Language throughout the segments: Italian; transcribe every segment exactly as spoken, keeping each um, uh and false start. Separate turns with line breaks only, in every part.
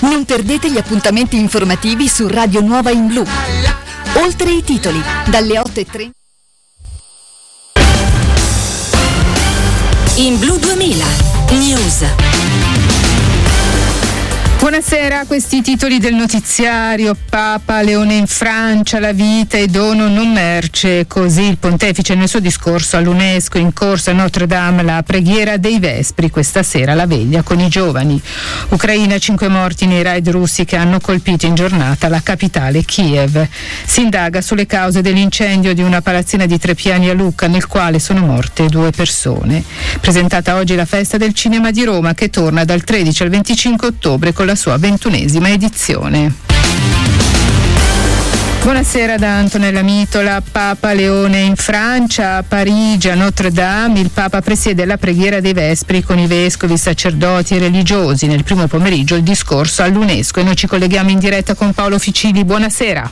Non perdete gli appuntamenti informativi su Radio Nuova in Blu. Oltre i titoli, dalle otto e trenta.
In Blu duemila News.
Buonasera, questi titoli del notiziario. Papa, Leone in Francia, la vita e dono non merce. Così il pontefice nel suo discorso all'UNESCO in corso a Notre Dame, la preghiera dei Vespri, questa sera la veglia con i giovani. Ucraina, cinque morti nei raid russi che hanno colpito in giornata la capitale Kiev. Si indaga sulle cause dell'incendio di una palazzina di tre piani a Lucca, nel quale sono morte due persone. Presentata oggi la festa del cinema di Roma, che torna dal tredici al venticinque ottobre con la sua ventunesima edizione. Buonasera da Antonella Mitola. Papa Leone in Francia, a Parigi, a Notre Dame, il Papa presiede la preghiera dei Vespri con i vescovi, sacerdoti e religiosi. Nel primo pomeriggio il discorso all'UNESCO e noi ci colleghiamo in diretta con Paolo Ficili. Buonasera.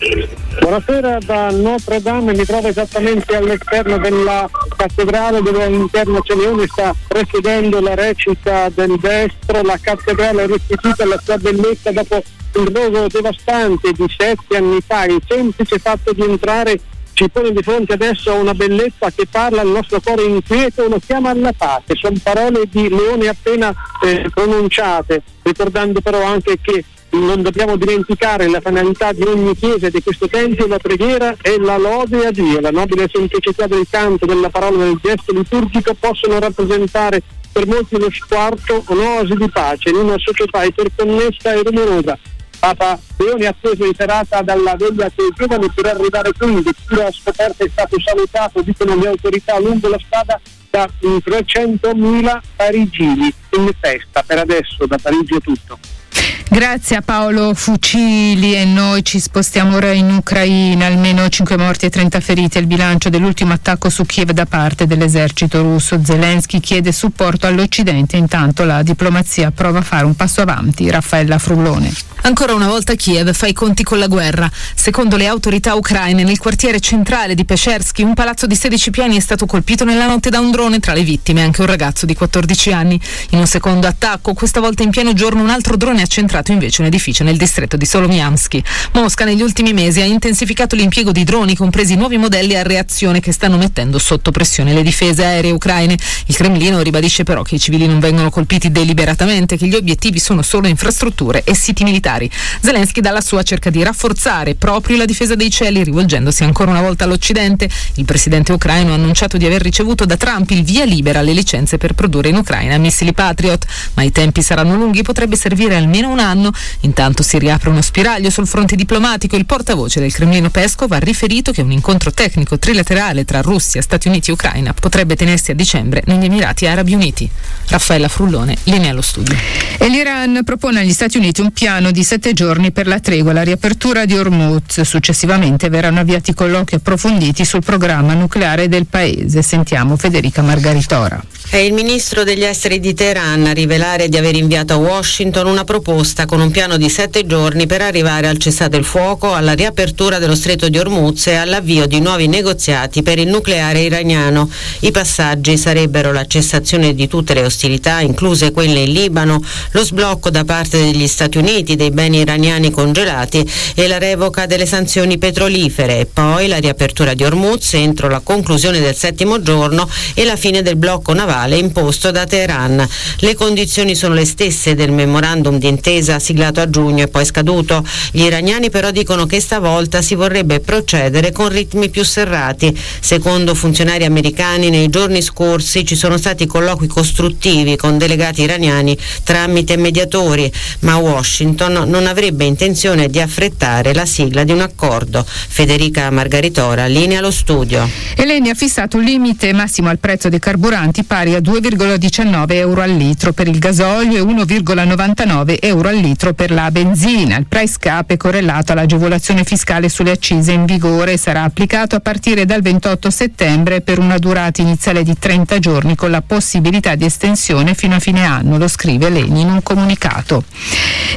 Buonasera da Notre Dame, mi trovo esattamente all'esterno della cattedrale dove all'interno Leone sta presiedendo la recita del Vespro. La cattedrale è restituita alla sua bellezza dopo il rogo devastante di sette anni fa. Il semplice fatto di entrare ci pone di fronte adesso a una bellezza che parla al nostro cuore inquieto, lo chiama alla pace. Sono parole di Leone appena eh, pronunciate, ricordando però anche che non dobbiamo dimenticare la finalità di ogni chiesa di questo tempio. La preghiera e la lode a Dio. La nobile semplicità del canto, della parola, del gesto liturgico possono rappresentare per molti lo squarto, un'oasi di pace in una società interconnessa e rumorosa. Papa Leone, atteso in serata dalla veglia dei giovani, per arrivare quindi, chi ha scoperto è stato salutato, dicono le autorità, lungo la strada da trecentomila parigini in festa. Per adesso da Parigi è tutto.
Grazie a Paolo Fucili e noi ci spostiamo ora in Ucraina. Almeno cinque morti e trenta feriti è il bilancio dell'ultimo attacco su Kiev da parte dell'esercito russo. Zelensky chiede supporto all'Occidente, intanto la diplomazia prova a fare un passo avanti. Raffaella Frullone.
Ancora una volta Kiev fa i conti con la guerra. Secondo le autorità ucraine, nel quartiere centrale di Pescherski un palazzo di sedici piani è stato colpito nella notte da un drone. Tra le vittime anche un ragazzo di quattordici anni. In un secondo attacco, questa volta in pieno giorno, un altro drone ha centrato invece un edificio nel distretto di Solomianski. Mosca negli ultimi mesi ha intensificato l'impiego di droni, compresi nuovi modelli a reazione che stanno mettendo sotto pressione le difese aeree ucraine. Il Cremlino ribadisce però che i civili non vengono colpiti deliberatamente, che gli obiettivi sono solo infrastrutture e siti militari. Zelensky dalla sua cerca di rafforzare proprio la difesa dei cieli, rivolgendosi ancora una volta all'Occidente. Il presidente ucraino ha annunciato di aver ricevuto da Trump il via libera alle licenze per produrre in Ucraina missili Patriot, ma i tempi saranno lunghi, potrebbe servire almeno un anno. Intanto si riapre uno spiraglio sul fronte diplomatico. Il portavoce del Cremlino Peskov ha riferito che un incontro tecnico trilaterale tra Russia, Stati Uniti e Ucraina potrebbe tenersi a dicembre negli Emirati Arabi Uniti. Raffaella Frullone, linea allo studio.
E l'Iran propone agli Stati Uniti un piano di sette giorni per la tregua e la riapertura di Hormuz. Successivamente verranno avviati colloqui approfonditi sul programma nucleare del paese. Sentiamo Federica Margaritora.
È il ministro degli esteri di Teheran a rivelare di aver inviato a Washington una proposta con un piano di sette giorni per arrivare al cessate il fuoco, alla riapertura dello stretto di Hormuz e all'avvio di nuovi negoziati per il nucleare iraniano. I passaggi sarebbero la cessazione di tutte le ostilità, incluse quelle in Libano, lo sblocco da parte degli Stati Uniti dei beni iraniani congelati e la revoca delle sanzioni petrolifere, e poi la riapertura di Hormuz entro la conclusione del settimo giorno e la fine del blocco navale imposto da Teheran. Le condizioni sono le stesse del memorandum d'intesa siglato a giugno e poi scaduto. Gli iraniani però dicono che stavolta si vorrebbe procedere con ritmi più serrati. Secondo funzionari americani, nei giorni scorsi ci sono stati colloqui costruttivi con delegati iraniani tramite mediatori, ma Washington non avrebbe intenzione di affrettare la sigla di un accordo. Federica Margaritora, linea allo studio.
Eleni ha fissato un limite massimo al prezzo dei carburanti pari a due virgola diciannove euro al litro per il gasolio e uno virgola novantanove euro al litro per la benzina. Il price cap è correlato all'agevolazione fiscale sulle accise in vigore e sarà applicato a partire dal ventotto settembre per una durata iniziale di trenta giorni con la possibilità di estensione fino a fine anno, lo scrive Eleni in un comunicato. E al centro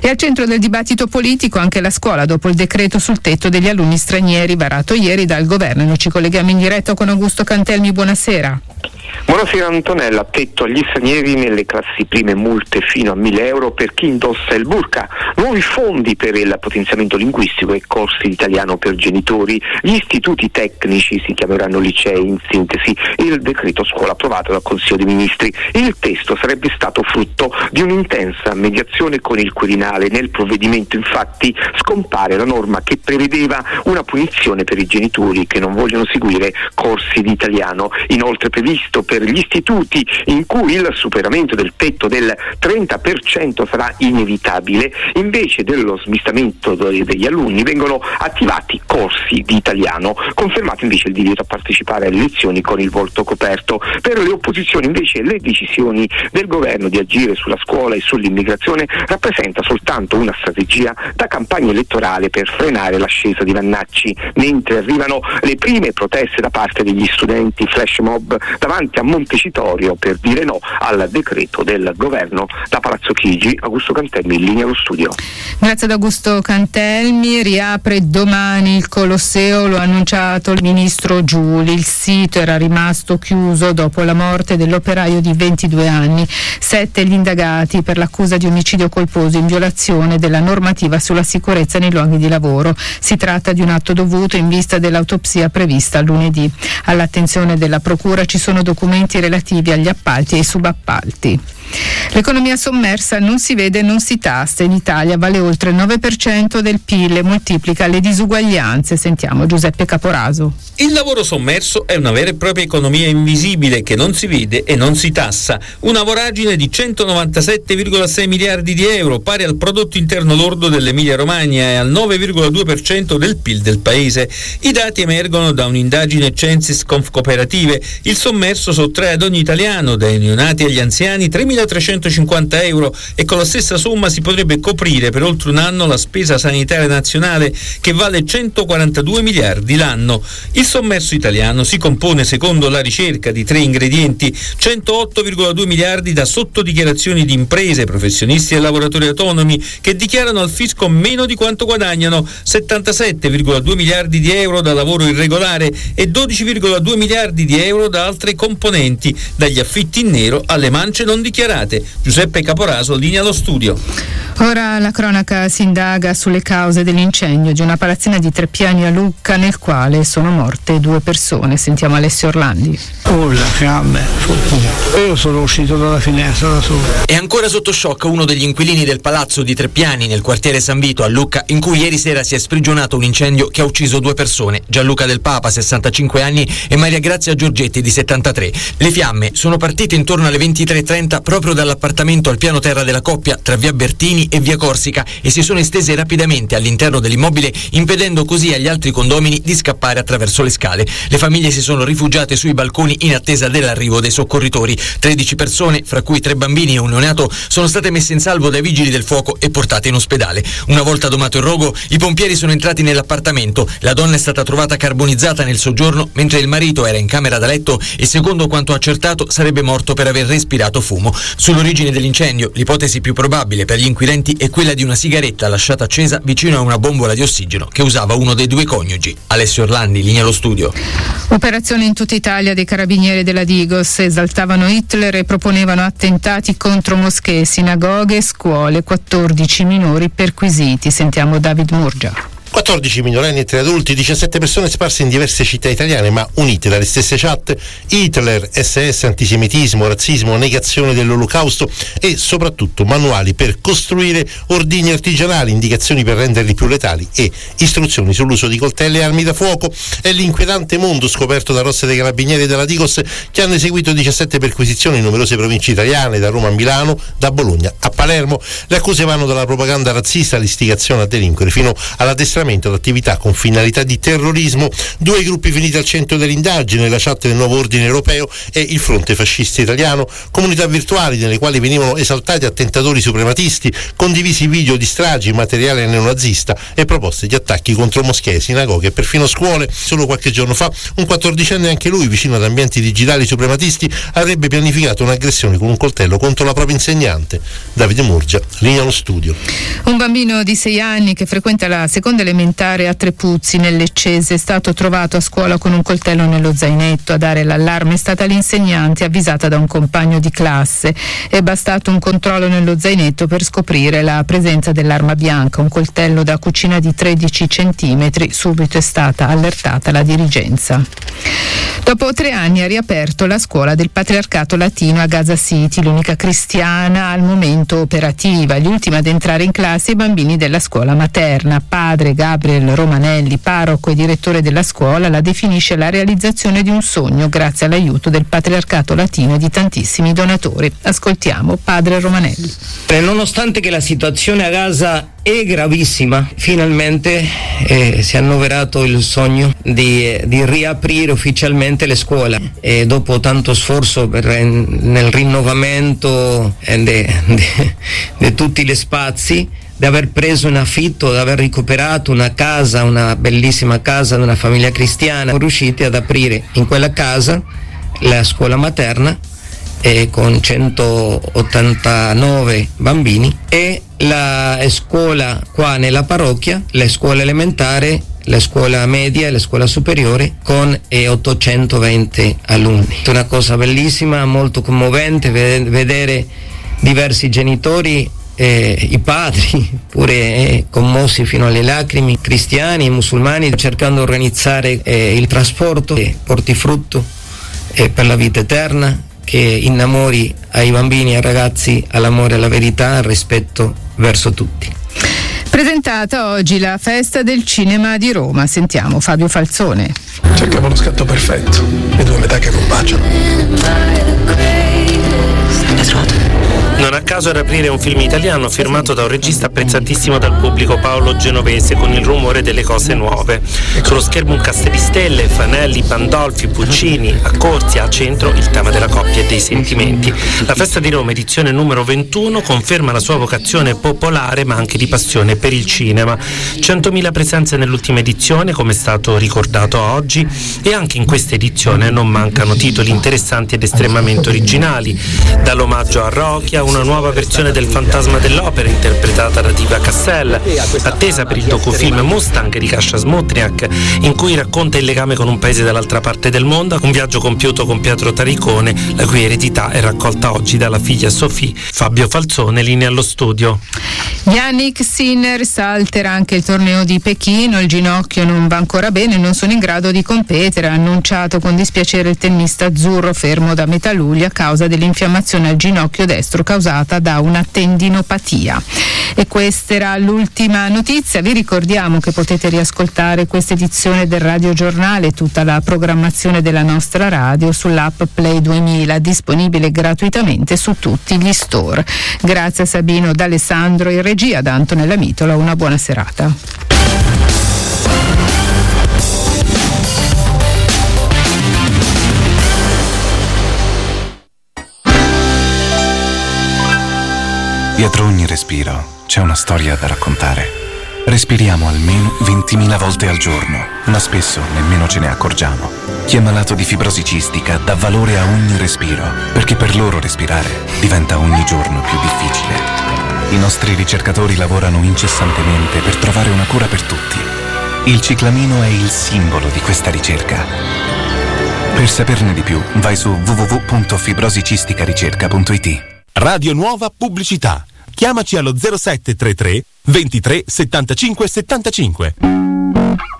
del dibattito politico anche la scuola dopo il decreto sul tetto degli alunni stranieri varato ieri dal governo. Noi ci colleghiamo in diretta con Augusto Cantelmi, buonasera.
Buonasera Antonella, tetto agli stranieri nelle classi prime, multe fino a mille euro per chi indossa il burqa, nuovi fondi per il potenziamento linguistico e corsi di italiano per genitori, gli istituti tecnici si chiameranno licei in sintesi, il decreto scuola approvato dal Consiglio dei Ministri. Il testo sarebbe stato frutto di un'intensa mediazione con il Quirinale. Nel provvedimento infatti scompare la norma che prevedeva una punizione per i genitori che non vogliono seguire corsi di italiano, inoltre previsto per gli istituti in cui il superamento del tetto del trenta per cento sarà inevitabile, invece dello smistamento degli alunni vengono attivati corsi di italiano, confermato invece il divieto a partecipare alle lezioni con il volto coperto. Per le opposizioni invece le decisioni del governo di agire sulla scuola e sull'immigrazione rappresenta soltanto una strategia da campagna elettorale per frenare l'ascesa di Vannacci, mentre arrivano le prime proteste da parte degli studenti, flash mob davanti a Montecitorio per dire no al decreto del governo. Da Palazzo Chigi, Augusto Cantelmi, in linea allo studio.
Grazie ad Augusto Cantelmi. Riapre domani il Colosseo, lo ha annunciato il ministro Giuli. Il sito era rimasto chiuso dopo la morte dell'operaio di ventidue anni. Sette gli indagati per l'accusa di omicidio colposo in violazione della normativa sulla sicurezza nei luoghi di lavoro. Si tratta di un atto dovuto in vista dell'autopsia prevista lunedì. All'attenzione della procura ci sono documenti relativi agli appalti e ai subappalti. L'economia sommersa non si vede e non si tasta. In Italia vale oltre il nove per cento del P I L e moltiplica le disuguaglianze. Sentiamo Giuseppe Caporaso.
Il lavoro sommerso è una vera e propria economia invisibile che non si vede e non si tassa. Una voragine di centonovantasette virgola sei miliardi di euro, pari al prodotto interno lordo dell'Emilia Romagna e al nove virgola due per cento del P I L del paese. I dati emergono da un'indagine Censis Confcooperative. Il sommerso sottrae ad ogni italiano, dai neonati agli anziani, tremilatrecentocinquanta euro e con la stessa somma si potrebbe coprire per oltre un anno la spesa sanitaria nazionale che vale centoquarantadue miliardi l'anno. Il sommerso italiano si compone, secondo la ricerca, di tre ingredienti: centootto virgola due miliardi da sottodichiarazioni di imprese, professionisti e lavoratori autonomi che dichiarano al fisco meno di quanto guadagnano, settantasette virgola due miliardi di euro da lavoro irregolare e dodici virgola due miliardi di euro da altre componenti, dagli affitti in nero alle mance non dichiarate. Giuseppe Caporaso, linea allo studio.
Ora la cronaca si indaga sulle cause dell'incendio di una palazzina di tre piani a Lucca, nel quale sono morte due persone. Sentiamo Alessio Orlandi.
Oh, la fiamme. Io sono uscito dalla finestra da solo.
È ancora sotto shock uno degli inquilini del palazzo di tre piani nel quartiere San Vito a Lucca, in cui ieri sera si è sprigionato un incendio che ha ucciso due persone: Gianluca Del Papa, sessantacinque anni, e Maria Grazia Giorgetti, di settantatré. Le fiamme sono partite intorno alle ventitré e trenta proprio dall'appartamento al piano terra della coppia tra via Bertini e via Corsica e si sono estese rapidamente all'interno dell'immobile, impedendo così agli altri condomini di scappare attraverso le scale. Le famiglie si sono rifugiate sui balconi in attesa dell'arrivo dei soccorritori. tredici persone, fra cui tre bambini e un neonato, sono state messe in salvo dai vigili del fuoco e portate in ospedale. Una volta domato il rogo, i pompieri sono entrati nell'appartamento. La donna è stata trovata carbonizzata nel soggiorno, mentre il marito era in camera da letto e, secondo quanto accertato, sarebbe morto per aver respirato fumo. Sull'origine dell'incendio, l'ipotesi più probabile per gli inquirenti è quella di una sigaretta lasciata accesa vicino a una bombola di ossigeno che usava uno dei due coniugi. Alessio Orlandi, linea allo studio.
Operazione in tutta Italia dei carabinieri della Digos. Esaltavano Hitler e proponevano attentati contro moschee, sinagoghe e scuole. quattordici minori perquisiti. Sentiamo David Murgia.
quattordici minorenni e tre adulti, diciassette persone sparse in diverse città italiane ma unite dalle stesse chat: Hitler, esse esse, antisemitismo, razzismo, negazione dell'olocausto e soprattutto manuali per costruire ordigni artigianali, indicazioni per renderli più letali e istruzioni sull'uso di coltelli e armi da fuoco. È l'inquietante mondo scoperto da Rosse dei Carabinieri e della Digos, che hanno eseguito diciassette perquisizioni in numerose province italiane, da Roma a Milano, da Bologna a Palermo. Le accuse vanno dalla propaganda razzista all'istigazione a delinquere fino all'addestramento d'attività con finalità di terrorismo. Due gruppi finiti al centro dell'indagine: la chat del Nuovo Ordine Europeo e il Fronte Fascista Italiano, comunità virtuali nelle quali venivano esaltati attentatori suprematisti, condivisi video di stragi, materiale neonazista e proposte di attacchi contro moschee, sinagoghe e perfino scuole. Solo qualche giorno fa un quattordicenne, anche lui vicino ad ambienti digitali suprematisti, avrebbe pianificato un'aggressione con un coltello contro la propria insegnante. Davide Murgia, linea allo studio.
Un bambino di sei anni che frequenta la seconda elementare a Trepuzzi nel Leccese è stato trovato a scuola con un coltello nello zainetto. A dare l'allarme è stata l'insegnante avvisata da un compagno di classe. È bastato un controllo nello zainetto per scoprire la presenza dell'arma bianca, un coltello da cucina di tredici centimetri. Subito è stata allertata la dirigenza. Dopo tre anni ha riaperto la scuola del Patriarcato Latino a Gaza City, l'unica cristiana al momento operativa. Gli ultimi ad entrare in classe i bambini della scuola materna. Padre Gabriel Romanelli, parroco e direttore della scuola, la definisce la realizzazione di un sogno grazie all'aiuto del Patriarcato Latino e di tantissimi donatori. Ascoltiamo padre Romanelli.
Eh, nonostante che la situazione a Gaza è gravissima, finalmente eh, si è annoverato il sogno di, eh, di riaprire ufficialmente le scuole e dopo tanto sforzo per, eh, nel rinnovamento di tutti gli spazi, di aver preso in affitto, di aver recuperato una casa, una bellissima casa di una famiglia cristiana, siamo riusciti ad aprire in quella casa la scuola materna eh, con centottantanove bambini e la scuola qua nella parrocchia, la scuola elementare, la scuola media e la scuola superiore con eh, ottocentoventi alunni. È una cosa bellissima, molto commovente vedere diversi genitori, eh, i padri pure eh, commossi fino alle lacrime, cristiani e musulmani cercando di organizzare eh, il trasporto che porti frutto eh, per la vita eterna, che innamori ai bambini e ai ragazzi all'amore, alla verità, al rispetto verso tutti.
Presentata oggi la Festa del Cinema di Roma. Sentiamo Fabio Falzone.
Cercavo lo scatto perfetto, le due metà che combaciano. L'hai trovato?
Non a caso era aprire un film italiano firmato da un regista apprezzatissimo dal pubblico, Paolo Genovese, con Il rumore delle cose nuove. Sullo schermo un cast di stelle, Fanelli, Pandolfi, Puccini, Accorsi, a centro il tema della coppia e dei sentimenti. La Festa di Roma, edizione numero ventuno, conferma la sua vocazione popolare ma anche di passione per il cinema. centomila presenze nell'ultima edizione, come è stato ricordato oggi, e anche in questa edizione non mancano titoli interessanti ed estremamente originali, dall'omaggio a Rocky a una nuova versione del Fantasma dell'Opera interpretata da Diva Cassel, attesa per il docufilm Mustang di Kasia Smotniak, in cui racconta il legame con un paese dall'altra parte del mondo, un viaggio compiuto con Pietro Taricone, la cui eredità è raccolta oggi dalla figlia Sofì. Fabio Falzone, linea allo studio.
Yannick Sinner salterà anche il torneo di Pechino, il ginocchio non va ancora bene, non sono in grado di competere, ha annunciato con dispiacere il tennista azzurro, fermo da metà luglio a causa dell'infiammazione al ginocchio destro causata da una tendinopatia. E questa era l'ultima notizia. Vi ricordiamo che potete riascoltare questa edizione del Radio Giornale, tutta la programmazione della nostra radio sull'app Play duemila, disponibile gratuitamente su tutti gli store. Grazie a Sabino D'Alessandro in regia, da Antonella Mitola, una buona serata.
Dietro ogni respiro c'è una storia da raccontare. Respiriamo almeno ventimila volte al giorno, ma spesso nemmeno ce ne accorgiamo. Chi è malato di fibrosi cistica dà valore a ogni respiro, perché per loro respirare diventa ogni giorno più difficile. I nostri ricercatori lavorano incessantemente per trovare una cura per tutti. Il ciclamino è il simbolo di questa ricerca. Per saperne di più, vai su w w w punto fibrosicisticaricerca punto i t.
Radio Nuova Pubblicità. Chiamaci allo zero sette tre tre ventitré settantacinque settantacinque.